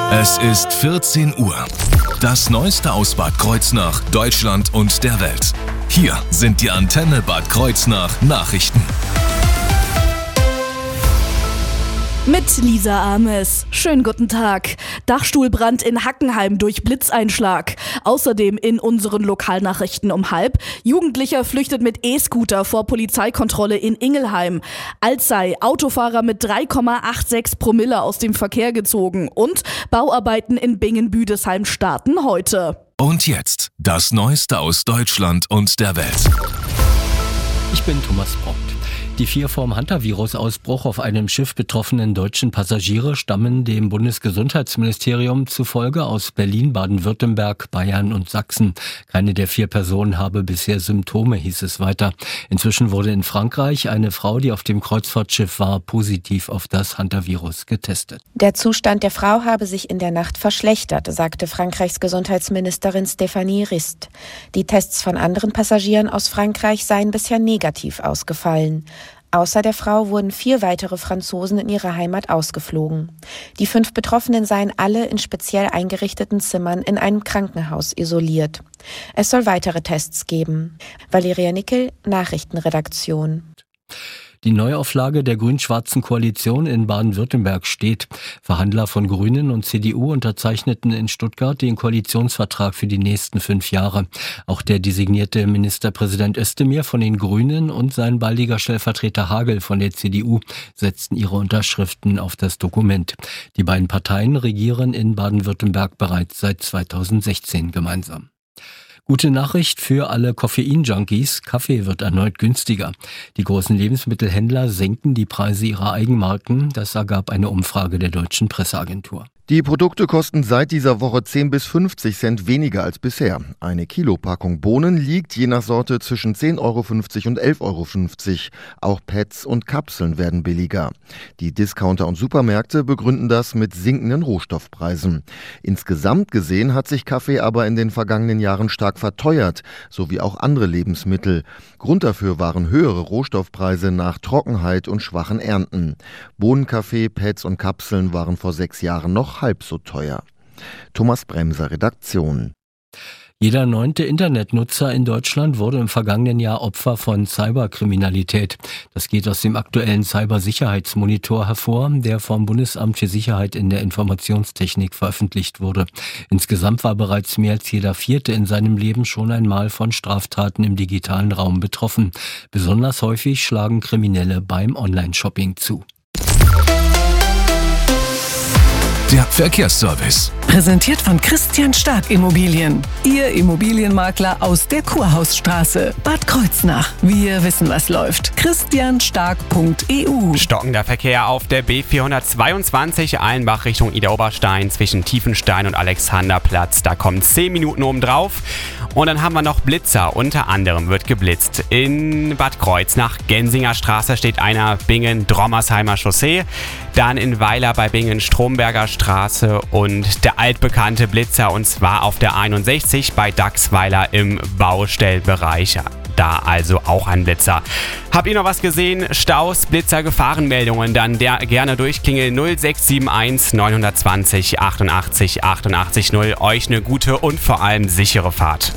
Es ist 14 Uhr. Das Neueste aus Bad Kreuznach, Deutschland und der Welt. Hier sind die Antenne Bad Kreuznach Nachrichten. Mit Lisa Ames. Schönen guten Tag. Dachstuhlbrand in Hackenheim durch Blitzeinschlag. Außerdem in unseren Lokalnachrichten um 12:30. Jugendlicher flüchtet mit E-Scooter vor Polizeikontrolle in Ingelheim. Alzey, Autofahrer mit 3,86 Promille aus dem Verkehr gezogen. Und Bauarbeiten in Bingen-Büdesheim starten heute. Und jetzt das Neueste aus Deutschland und der Welt. Ich bin Thomas Brockt. Die 4 vom Hantavirus-Ausbruch auf einem Schiff betroffenen deutschen Passagiere stammen dem Bundesgesundheitsministerium zufolge aus Berlin, Baden-Württemberg, Bayern und Sachsen. Keine der 4 Personen habe bisher Symptome, hieß es weiter. Inzwischen wurde in Frankreich eine Frau, die auf dem Kreuzfahrtschiff war, positiv auf das Hantavirus getestet. Der Zustand der Frau habe sich in der Nacht verschlechtert, sagte Frankreichs Gesundheitsministerin Stéphanie Rist. Die Tests von anderen Passagieren aus Frankreich seien bisher negativ ausgefallen. Außer der Frau wurden 4 weitere Franzosen in ihre Heimat ausgeflogen. Die 5 Betroffenen seien alle in speziell eingerichteten Zimmern in einem Krankenhaus isoliert. Es soll weitere Tests geben. Valeria Nickel, Nachrichtenredaktion. Die Neuauflage der grün-schwarzen Koalition in Baden-Württemberg steht. Verhandler von Grünen und CDU unterzeichneten in Stuttgart den Koalitionsvertrag für die nächsten 5 Jahre. Auch der designierte Ministerpräsident Özdemir von den Grünen und sein baldiger Stellvertreter Hagel von der CDU setzten ihre Unterschriften auf das Dokument. Die beiden Parteien regieren in Baden-Württemberg bereits seit 2016 gemeinsam. Gute Nachricht für alle Koffein-Junkies: Kaffee wird erneut günstiger. Die großen Lebensmittelhändler senken die Preise ihrer Eigenmarken. Das ergab eine Umfrage der Deutschen Presseagentur. Die Produkte kosten seit dieser Woche 10 bis 50 Cent weniger als bisher. Eine Kilopackung Bohnen liegt je nach Sorte zwischen 10,50 Euro und 11,50 Euro. Auch Pads und Kapseln werden billiger. Die Discounter und Supermärkte begründen das mit sinkenden Rohstoffpreisen. Insgesamt gesehen hat sich Kaffee aber in den vergangenen Jahren stark verteuert, sowie auch andere Lebensmittel. Grund dafür waren höhere Rohstoffpreise nach Trockenheit und schwachen Ernten. Bohnenkaffee, Pads und Kapseln waren vor 6 Jahren noch halb so teuer. Thomas Bremser, Redaktion. Jeder 9. Internetnutzer in Deutschland wurde im vergangenen Jahr Opfer von Cyberkriminalität. Das geht aus dem aktuellen Cybersicherheitsmonitor hervor, der vom Bundesamt für Sicherheit in der Informationstechnik veröffentlicht wurde. Insgesamt war bereits mehr als jeder 4. in seinem Leben schon einmal von Straftaten im digitalen Raum betroffen. Besonders häufig schlagen Kriminelle beim Online-Shopping zu. Der Verkehrsservice. Präsentiert von Christian Stark Immobilien. Ihr Immobilienmakler aus der Kurhausstraße. Bad Kreuznach. Wir wissen, was läuft. christianstark.eu. Stockender Verkehr auf der B422 Allenbach Richtung Idar-Oberstein zwischen Tiefenstein und Alexanderplatz. Da kommen 10 Minuten oben drauf. Und dann haben wir noch Blitzer. Unter anderem wird geblitzt. In Bad Kreuznach, Gensinger Straße steht einer, Bingen, Drommersheimer Chaussee. Dann in Weiler bei Bingen, Stromberger Straße und der altbekannte Blitzer, und zwar auf der 61 bei Dachsweiler im Baustellbereich. Da also auch ein Blitzer. Habt ihr noch was gesehen? Staus, Blitzer, Gefahrenmeldungen? Dann gerne durchklingeln 0671 920 88 88 0. Euch eine gute und vor allem sichere Fahrt.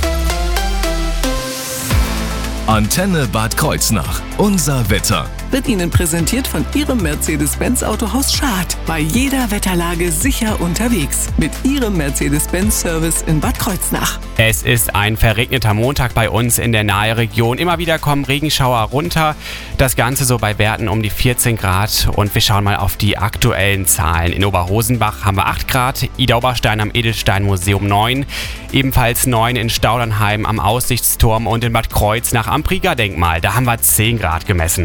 Antenne Bad Kreuznach. Unser Wetter. Wird Ihnen präsentiert von Ihrem Mercedes-Benz Autohaus Schad. Bei jeder Wetterlage sicher unterwegs. Mit Ihrem Mercedes-Benz-Service in Bad Kreuznach. Es ist ein verregneter Montag bei uns in der Nahregion. Immer wieder kommen Regenschauer runter. Das Ganze so bei Werten um die 14 Grad. Und wir schauen mal auf die aktuellen Zahlen. In Oberhosenbach haben wir 8 Grad. Idar-Oberstein am Edelsteinmuseum 9. Ebenfalls 9 in Staudernheim am Aussichtsturm und in Bad Kreuznach am Prieger-Denkmal. Da haben wir 10 Grad gemessen.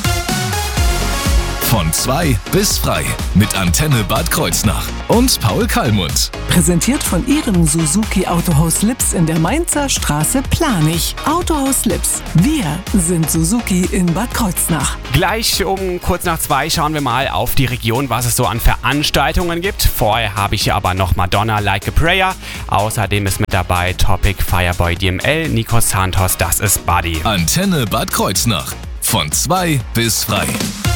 Von 2 bis frei mit Antenne Bad Kreuznach und Paul Kallmund. Präsentiert von Ihrem Suzuki Autohaus Lips in der Mainzer Straße Planich. Autohaus Lips. Wir sind Suzuki in Bad Kreuznach. Gleich um kurz nach 2 schauen wir mal auf die Region, was es so an Veranstaltungen gibt. Vorher habe ich hier aber noch Madonna Like a Prayer. Außerdem ist mit dabei Topic, Fireboy DML, Nikos Santos, das ist Buddy. Antenne Bad Kreuznach. Von 2 bis frei.